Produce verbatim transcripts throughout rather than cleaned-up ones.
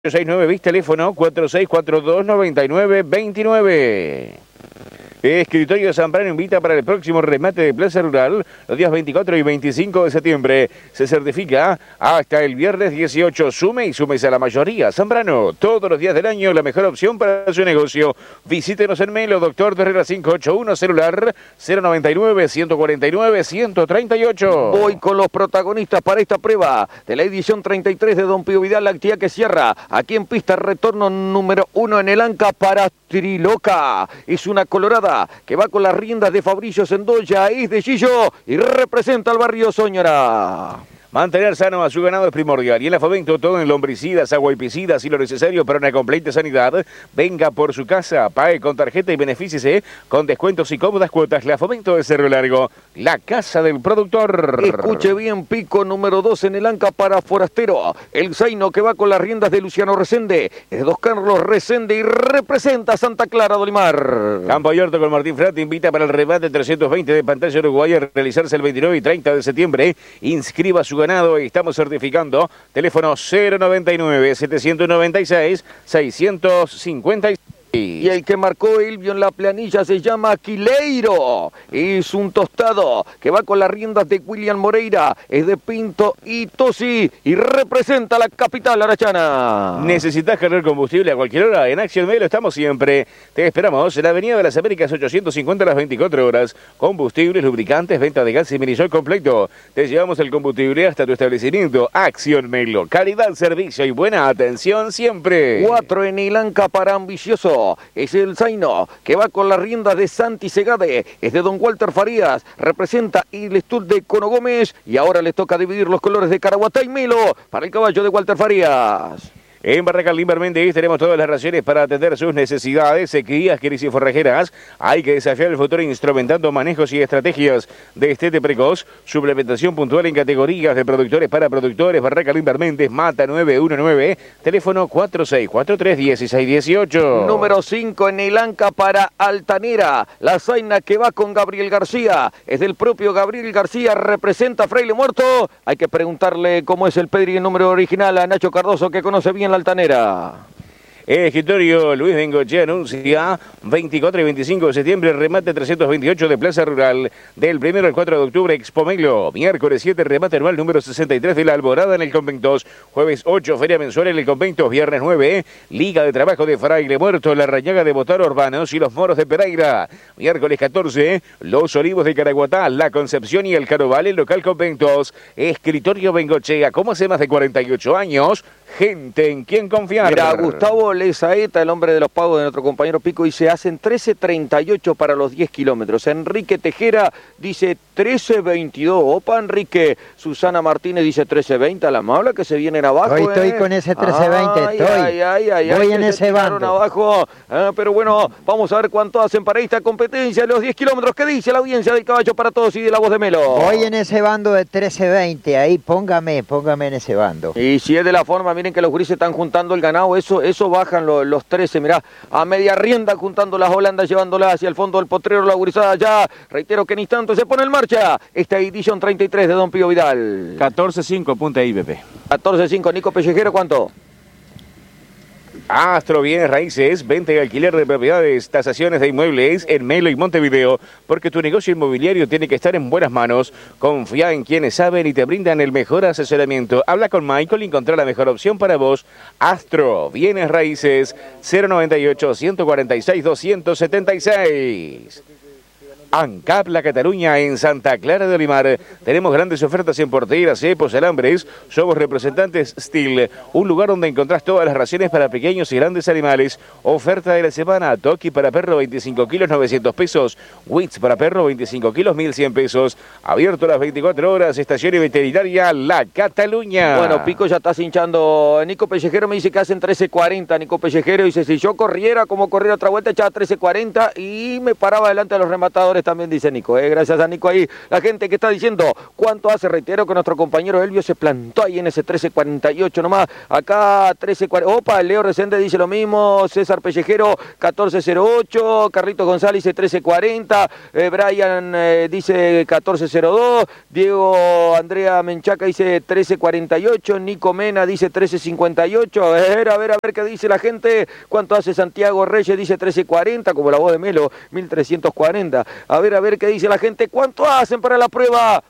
sesenta y nueve, bis teléfono cuatro seis cuatro dos, nueve nueve dos nueve. Escritorio Zambrano invita para el próximo remate de Plaza Rural los días veinticuatro y veinticinco de septiembre. Se certifica hasta el viernes dieciocho. Sume y súmese a la mayoría. Zambrano, todos los días del año, la mejor opción para su negocio. Visítenos en Melo, Doctor de Herrera quinientos ochenta y uno, celular cero noventa y nueve, ciento cuarenta y nueve, ciento treinta y ocho. Voy con los protagonistas para esta prueba de la edición treinta y tres de Don Pío Vidal, la actividad que cierra aquí en pista, retorno número uno en el Anca para Triloca. Es una colorada que va con las riendas de Fabricio Sendoya, es de Gillo y representa al barrio Soñora. Mantener sano a su ganado es primordial. Y en la Fomento, todo en lombricidas, aguaipicidas y lo necesario para una completa sanidad. Venga por su casa, pague con tarjeta y benefíciese con descuentos y cómodas cuotas. La Fomento de Cerro Largo, la casa del productor. Escuche bien, pico número dos en el Anca para Forastero. El Zaino que va con las riendas de Luciano Resende, es de Dos Carlos Resende y representa a Santa Clara de Olimar. Campo Abierto con Martín Frat invita para el remate trescientos veinte de Pantalla Uruguaya a realizarse el veintinueve y treinta de septiembre. Inscriba su ganado y estamos certificando. Teléfono cero noventa y nueve, setecientos noventa y seis, seiscientos cincuenta y seis. Y el que marcó Elvio en la planilla se llama Quileiro. Es un tostado que va con las riendas de William Moreira. Es de Pinto y Tosi y representa a la capital arachana. ¿Necesitas cargar combustible a cualquier hora? En Acción Melo estamos siempre. Te esperamos en la Avenida de las Américas ochocientos cincuenta a las veinticuatro horas. Combustibles, lubricantes, venta de gas y minisol completo. Te llevamos el combustible hasta tu establecimiento. Acción Melo. Calidad, servicio y buena atención siempre. Cuatro en el Anca para Ambicioso. Es el Zaino que va con las riendas de Santi Segade, es de Don Walter Farías, representa el Estud de Cono Gómez y ahora les toca dividir los colores de Caraguatá y Melo para el caballo de Walter Farías. En Barracal Limber Méndez tenemos todas las raciones para atender sus necesidades, sequías, crisis y forrajeras. Hay que desafiar el futuro instrumentando manejos y estrategias de destete precoz, suplementación puntual en categorías de productores para productores. Barracal Limber Méndez, Mata nueve uno nueve, teléfono cuatro seis cuatro tres, uno seis uno ocho. Número cinco en el Anca para Altanera, la Zaina que va con Gabriel García, es del propio Gabriel García, representa a Fraile Muerto. Hay que preguntarle cómo es el Pedri en número original a Nacho Cardoso, que conoce bien la Altanera. El escritorio Luis Bengochea anuncia veinticuatro y veinticinco de septiembre, remate trescientos veintiocho de Plaza Rural, del primero al cuatro de octubre, Expo Melo. Miércoles siete, remate anual número sesenta y tres de la Alborada en el Conventos. Jueves ocho, feria mensual en el Conventos. Viernes nueve, Liga de Trabajo de Fraile Muerto, La Rañaga de Botaro Urbanos y los Moros de Pereira. Miércoles catorce, Los Olivos de Caraguatá, La Concepción y el Caroval en local Conventos. Escritorio Bengochea, como hace más de cuarenta y ocho años, gente en quien confiar. Mira, Gustavo Lezaeta, el hombre de los pagos de nuestro compañero Pico, dice, hacen trece treinta y ocho para los diez kilómetros. Enrique Tejera dice trece veintidós. Opa, Enrique. Susana Martínez dice trece veinte. A la mala que se vienen abajo. Hoy estoy eh. con ese trece veinte, ay, estoy. Ay, ay, ay, Voy ay, en ese bando. Abajo. Ah, pero bueno, vamos a ver cuánto hacen para esta competencia. Los diez kilómetros. ¿Qué dice la audiencia del Caballo para Todos y de la Voz de Melo? Voy en ese bando de trece veinte. Ahí póngame, póngame en ese bando. Y si es de la forma, miren que los gurises están juntando el ganado. Eso, eso bajan los, los trece. Mirá, a media rienda juntando las holandas, llevándolas hacia el fondo del potrero, la gurizada ya. Reitero que en instante se pone en marcha esta edición treinta y tres de Don Pío Vidal. catorce cinco, punta I B P. catorce cinco, Nico Pellejero, ¿cuánto? Astro Bienes Raíces, venta y alquiler de propiedades, tasaciones de inmuebles en Melo y Montevideo, porque tu negocio inmobiliario tiene que estar en buenas manos. Confía en quienes saben y te brindan el mejor asesoramiento. Habla con Michael y encontrá la mejor opción para vos. Astro Bienes Raíces, cero noventa y ocho, ciento cuarenta y seis, doscientos setenta y seis. ANCAP La Cataluña en Santa Clara de Olimar. Tenemos grandes ofertas en porteras, cepos, alambres. Somos representantes Steel, un lugar donde encontrás todas las raciones para pequeños y grandes animales. Oferta de la semana: Toki para perro veinticinco kilos, novecientos pesos. Wits para perro veinticinco kilos, mil cien pesos. Abierto las veinticuatro horas. Estación y veterinaria La Cataluña. Bueno, Pico ya está hinchando. Nico Pellejero me dice que hacen trece cuarenta. Nico Pellejero dice, si yo corriera como corriera otra vuelta, echaba trece cuarenta y me paraba delante de los rematadores felicitaciones también, dice Nico. Eh. Gracias a Nico ahí. La gente que está diciendo cuánto hace, reitero que nuestro compañero Elvio se plantó ahí en ese trece cuarenta y ocho nomás. Acá trece cuarenta. Opa, Leo Resende dice lo mismo. César Pellejero catorce cero ocho. Carlitos González dice trece cuarenta. Eh, Brian eh, dice catorce cero dos. Diego Andrea Menchaca dice trece cuarenta y ocho. Nico Mena dice trece cincuenta y ocho. A ver, a ver, a ver qué dice la gente. ¿Cuánto hace Santiago Reyes? Dice trece cuarenta, como la voz de Melo, mil trescientos cuarenta. A ver, a ver qué dice la gente. ¿Cuánto hacen para la prueba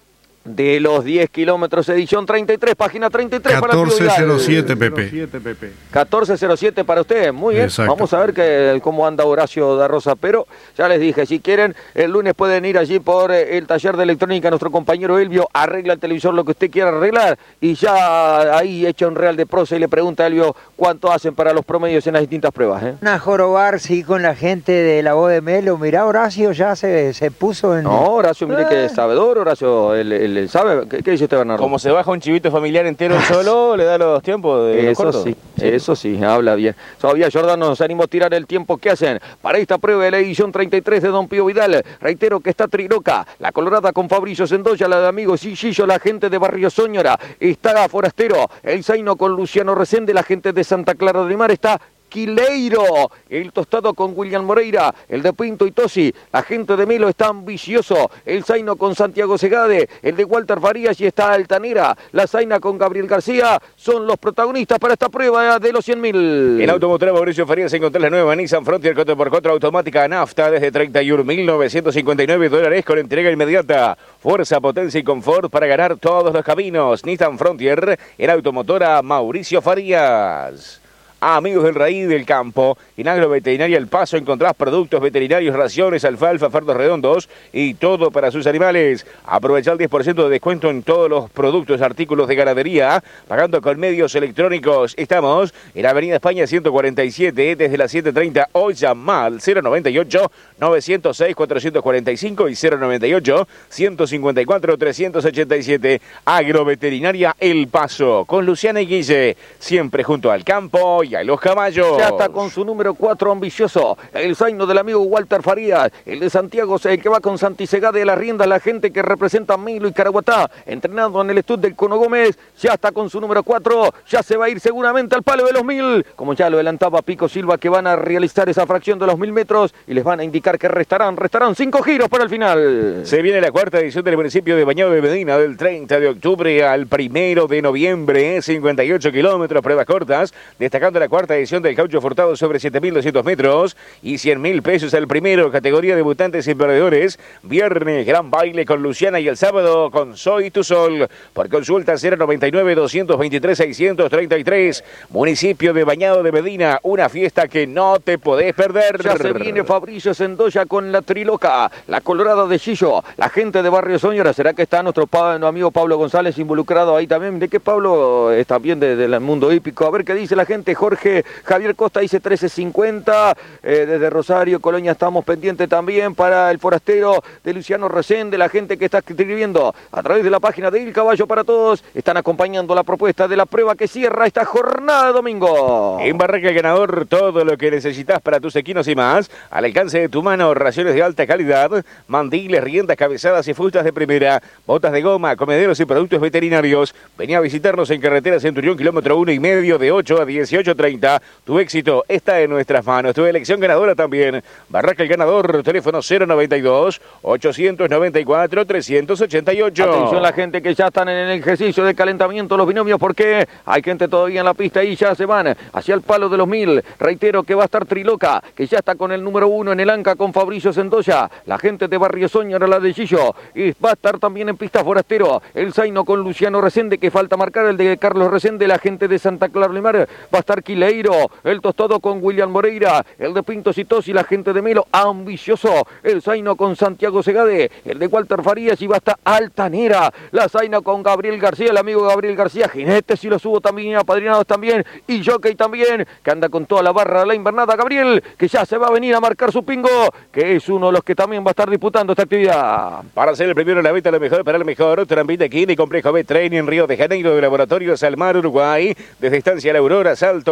de los diez kilómetros, edición treinta y tres, página treinta y tres para catorce cero siete, Pepe. catorce cero siete para usted, muy bien. Exacto. Vamos a ver que, cómo anda Horacio da Rosa, pero ya les dije, si quieren, el lunes pueden ir allí por eh, el taller de electrónica, nuestro compañero Elvio arregla el televisor, lo que usted quiera arreglar, y ya ahí echa un real de prosa y le pregunta a Elvio cuánto hacen para los promedios en las distintas pruebas. ¿eh? Una jorobar, sí, con la gente de la voz de Melo. Mirá, Horacio ya se, se puso en... No, Horacio, mire Ah. que es sabedor, Horacio, el, el, el sabe. ¿Qué, ¿Qué dice usted, Bernardo? Como se baja un chivito familiar entero solo, le da los tiempos de los Eso cortos. sí, eso sí, habla bien. Todavía Jordán nos animó a tirar el tiempo que hacen para esta prueba de la edición treinta y tres de Don Pío Vidal. Reitero que está Triloca, la Colorada con Fabricio Sendoya, la de Amigos Gillo, la gente de Barrio Soñora, está Forastero, el Zaino con Luciano Resende, la gente de Santa Clara del Mar, está Quileiro, el Tostado con William Moreira, el de Pinto y Tosi, la gente de Melo está Ambicioso, el Zaino con Santiago Segade, el de Walter Farías y está Altanera, la Zaina con Gabriel García, son los protagonistas para esta prueba de los cien mil. En Automotora Mauricio Farías encontrás la nueva Nissan Frontier cuatro por cuatro automática nafta desde treinta y un mil novecientos cincuenta y nueve dólares con entrega inmediata. Fuerza, potencia y confort para ganar todos los caminos. Nissan Frontier en Automotora Mauricio Farías. Amigos del Raíz del Campo, en Agroveterinaria El Paso encontrás productos veterinarios, raciones, alfalfa, fardos redondos y todo para sus animales. Aprovecha el diez por ciento de descuento en todos los productos, artículos de ganadería, pagando con medios electrónicos. Estamos en Avenida España ciento cuarenta y siete, desde las siete treinta, o llama al cero noventa y ocho, novecientos seis, cuatrocientos cuarenta y cinco y cero noventa y ocho, ciento cincuenta y cuatro, trescientos ochenta y siete. Agroveterinaria El Paso, con Luciana y Guille, siempre junto al campo y a los caballos. Ya está con su número cuatro Ambicioso, el Zaino del amigo Walter Farías, el de Santiago, el que va con Santi Segade de la rienda, la gente que representa a Milo y Caraguatá, entrenando en el estudio del Cono Gómez, ya está con su número cuatro, ya se va a ir seguramente al palo de los mil, como ya lo adelantaba Pico Silva, que van a realizar esa fracción de los mil metros y les van a indicar que restarán, restarán cinco giros para el final. Se viene la cuarta edición del municipio de Bañado de Medina, del treinta de octubre al primero de noviembre, cincuenta y ocho kilómetros, pruebas cortas, destacando la cuarta edición del Caucho Furtado sobre siete mil doscientos metros y cien mil pesos al primero, categoría debutantes y perdedores. Viernes, gran baile con Luciana y el sábado con Soy Tu Sol. Por consulta cero noventa y nueve, doscientos veintitrés, seiscientos treinta y tres. Municipio de Bañado de Medina, una fiesta que no te podés perder. Ya se viene Fabricio Sendoya con la Triloca, la Colorada de Gillo, la gente de Barrio Soñora. ¿Será que está nuestro, pa, nuestro amigo Pablo González involucrado ahí también? ¿De qué Pablo es también de, del mundo hípico? A ver qué dice la gente. Jorge Javier Costa dice trece cincuenta, eh, desde Rosario, Colonia estamos pendientes también para el Forastero de Luciano Resende, la gente que está escribiendo a través de la página de Il Caballo para Todos, están acompañando la propuesta de la prueba que cierra esta jornada de domingo. En Barraca El Ganador, todo lo que necesitas para tus equinos y más, al alcance de tu mano, raciones de alta calidad, mandiles, riendas, cabezadas y fustas de primera, botas de goma, comederos y productos veterinarios. Venía a visitarnos en Carretera Centurión, kilómetro uno y medio, de ocho a dieciocho treinta. Tu éxito está en nuestras manos, tu elección ganadora también. Barraca El Ganador, teléfono cero noventa y dos, ochocientos noventa y cuatro, trescientos ochenta y ocho. Atención la gente que ya están en el ejercicio de calentamiento, los binomios, porque hay gente todavía en la pista y ya se van hacia el palo de los mil. Reitero que va a estar Triloca, que ya está con el número uno en el Anca con Fabricio Sendoya, la gente de Barrio Soñora, la de Gillo, y va a estar también en pista Forastero, el Zaino con Luciano Resende, que falta marcar el de Carlos Resende, la gente de Santa Clara del Mar, va a estar Quileiro, el Tostado con William Moreira, el de Pinto Citos y la gente de Melo, Ambicioso, el Zaino con Santiago Segade, el de Walter Farías y va a estar Altanera, la Zaina con Gabriel García, el amigo Gabriel García, jinetes y los hubo también, apadrinados también, y Jockey también, que anda con toda la barra de la invernada, Gabriel, que ya se va a venir a marcar su pingo, que es uno de los que también va a estar disputando esta actividad. Para ser el primero en la venta, lo mejor para el mejor, Trampita Kine y Complejo B Training, Río de Janeiro, de Laboratorios Almar, Uruguay, desde Estancia La Aurora, Salto,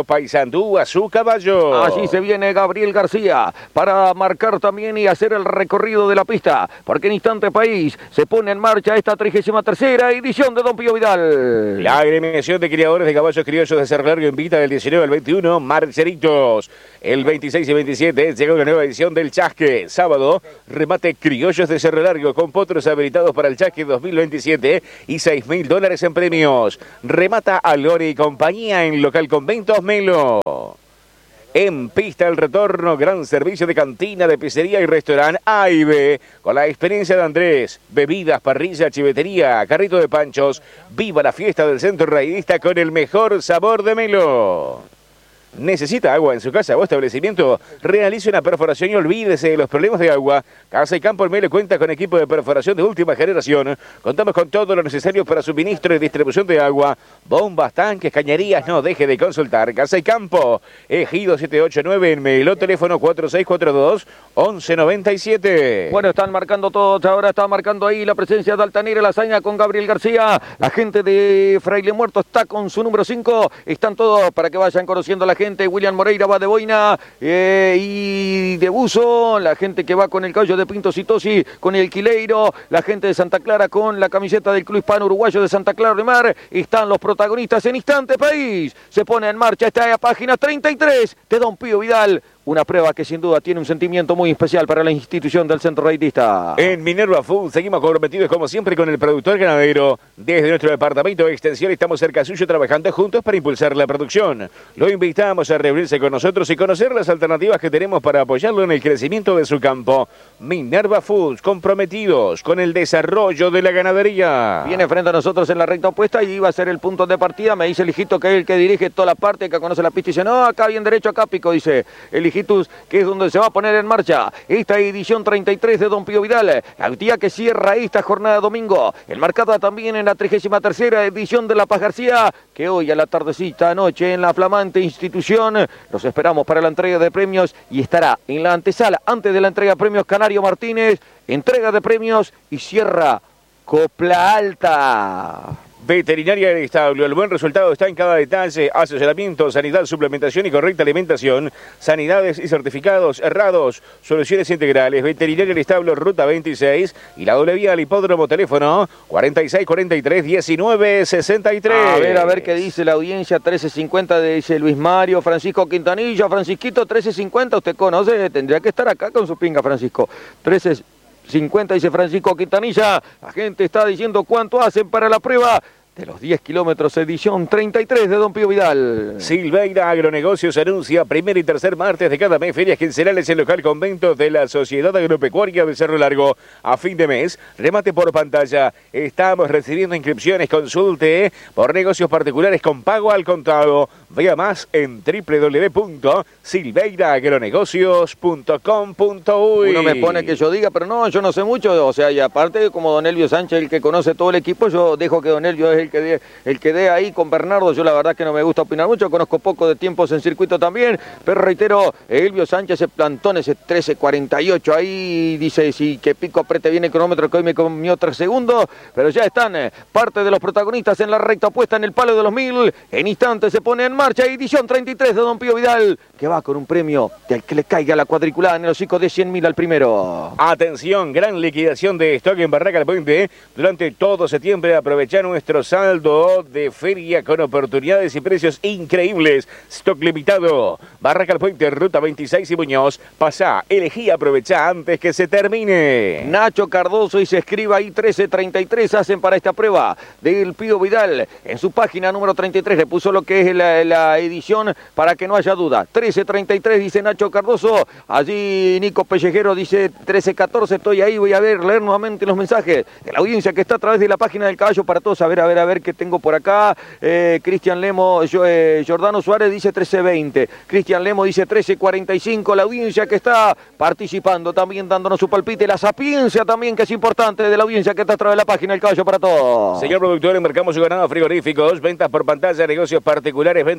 Puesto Paysandú a su caballo. Allí se viene Gabriel García para marcar también y hacer el recorrido de la pista, porque en Instante País se pone en marcha esta trigésima tercera edición de Don Pío Vidal. La agremiación de criadores de caballos criollos de Cerro Largo invita del diecinueve al veintiuno Marceritos. El veintiséis y veintisiete llega una nueva edición del Chasque. Sábado, remate criollos de Cerro Largo con potros habilitados para el Chasque dos mil veintisiete y seis mil dólares en premios. Remata Alori y compañía en local Conventos Melo. En pista el retorno, gran servicio de cantina, de pizzería y restaurante A y B, con la experiencia de Andrés, bebidas, parrilla, chivetería, carrito de panchos. Viva la fiesta del Centro Raidista con el mejor sabor de Melo. ¿Necesita agua en su casa o establecimiento? Realice una perforación y olvídese de los problemas de agua. Casa y Campo El Melo cuenta con equipo de perforación de última generación. Contamos con todo lo necesario para suministro y distribución de agua. Bombas, tanques, cañerías, no deje de consultar. Casa y Campo, Ejido siete ocho nueve en Melo, teléfono cuatro seis cuatro dos, once noventa y siete. Bueno, están marcando todos, ahora está marcando ahí la presencia de Altanera Lasaña con Gabriel García. La gente de Fraile Muerto está con su número cinco. Están todos para que vayan conociendo a la gente. William Moreira va de boina eh, y de buzo, la gente que va con el caballo de Pinto Citosi, con el Quileiro, la gente de Santa Clara con la camiseta del Club Hispano Uruguayo de Santa Clara de Mar. Están los protagonistas en Instante País. Se pone en marcha esta página treinta y tres de Don Pío Vidal. Una prueba que sin duda tiene un sentimiento muy especial para la institución del Centro Raidista. En Minerva Food seguimos comprometidos como siempre con el productor ganadero. Desde nuestro departamento de extensión estamos cerca suyo trabajando juntos para impulsar la producción. Lo invitamos a reunirse con nosotros y conocer las alternativas que tenemos para apoyarlo en el crecimiento de su campo. Minerva Foods, comprometidos con el desarrollo de la ganadería. Viene frente a nosotros en la recta opuesta y va a ser el punto de partida. Me dice el hijito que es el que dirige toda la parte, que conoce la pista y dice, no, acá bien derecho, acá pico, dice el Hijitus, que es donde se va a poner en marcha esta edición treinta y tres de Don Pío Vidal, la día que cierra esta jornada domingo, enmarcada también en la trigésima tercera edición de La Paz García, que hoy a la tardecita anoche en la flamante institución los esperamos para la entrega de premios y estará en la antesala antes de la entrega de premios Canario Martínez, entrega de premios y cierra Copla Alta. Veterinaria del Establo, el buen resultado está en cada detalle, asesoramiento, sanidad, suplementación y correcta alimentación, sanidades y certificados errados, soluciones integrales. Veterinaria del Establo, ruta veintiséis y la doble vía al hipódromo, teléfono cuarenta y seis cuarenta y tres, diecinueve sesenta y tres. A ver, a ver qué dice la audiencia. Trece cincuenta dice Luis Mario, Francisco Quintanilla, Francisquito trece cincuenta, usted conoce, tendría que estar acá con su pinga, Francisco. trece cincuenta dice Francisco Quintanilla. La gente está diciendo cuánto hacen para la prueba de los diez kilómetros, edición treinta y tres de Don Pío Vidal. Silveira Agronegocios anuncia primer y tercer martes de cada mes ferias quincenales en local convento de la Sociedad Agropecuaria de Cerro Largo. A fin de mes, remate por pantalla. Estamos recibiendo inscripciones, consulte por negocios particulares con pago al contado. Vea más en doble u doble u doble u punto silveira agronegocios punto com punto uy. Uno me pone que yo diga, pero no, yo no sé mucho. O sea, y aparte, como Don Elvio Sánchez, el que conoce todo el equipo, yo dejo que Don Elvio es el que dé el que dé ahí con Bernardo. Yo la verdad que no me gusta opinar mucho, conozco poco de tiempos en circuito también, pero reitero, Elvio Sánchez se plantó en ese trece cuarenta y ocho ahí, dice, sí, que pico aprete bien el cronómetro, que hoy me comió tres segundos, pero ya están eh, parte de los protagonistas en la recta opuesta en el palo de los mil. En instantes se pone en marcha edición treinta y tres de Don Pío Vidal, que va con un premio del que le caiga la cuadriculada en el hocico de cien mil al primero. Atención, gran liquidación de stock en Barraca del Puente. Durante todo septiembre aprovecha nuestro saldo de feria con oportunidades y precios increíbles. Stock limitado. Barraca del Puente, ruta veintiséis y Muñoz. Pasá, elegí, aprovecha antes que se termine. Nacho Cardoso y se escriba ahí trece treinta y tres hacen para esta prueba del Pío Vidal. En su página número treinta y tres le puso lo que es la, la edición para que no haya duda. trece treinta y tres dice Nacho Cardoso. Allí Nico Pellejero dice trece catorce. Estoy ahí, voy a ver, leer nuevamente los mensajes de la audiencia que está a través de la página del Caballo para Todos. A ver, a ver, a ver qué tengo por acá. Eh, Cristian Lemo, yo, eh, Jordano Suárez dice trece veinte. Cristian Lemo dice trece cuarenta y cinco. La audiencia que está participando también dándonos su palpite. La sapiencia también, que es importante, de la audiencia que está a través de la página del Caballo para Todos. Señor productor, embarcamos su ganado frigoríficos, ventas por pantalla, negocios particulares, ventas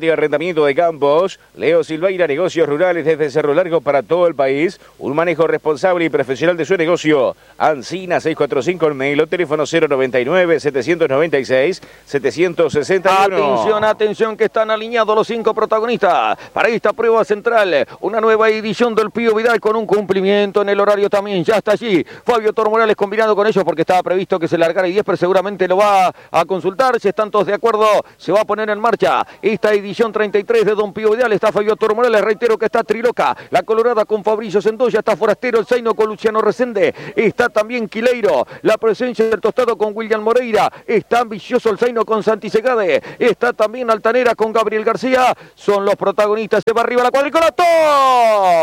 óptica arrendamiento de campos. Leo Silveira, negocios rurales desde Cerro Largo para todo el país. Un manejo responsable y profesional de su negocio. Ancina seiscientos cuarenta y cinco en Melo, teléfono cero noventa y nueve, setecientos noventa y seis, setecientos sesenta y uno. Atención, atención, que están alineados los cinco protagonistas para esta prueba central. Una nueva edición del Pío Vidal con un cumplimiento en el horario también. Ya está allí Fabio Toro Morales combinando con ellos porque estaba previsto que se largara y diez, pero seguramente lo va a consultar. Si están todos de acuerdo, se va a poner en marcha esta edición treinta y tres de Don Pío Vidal. Está Fabio Toro Morales, reitero que está Triloca, la Colorada con Fabricio Sendoya, está Forastero, el Zaino con Luciano Resende, está también Quileiro, la presencia del Tostado con William Moreira, está Ambicioso el Zaino con Santi Segade, está también Altanera con Gabriel García, son los protagonistas. Se va arriba la cuadrícula.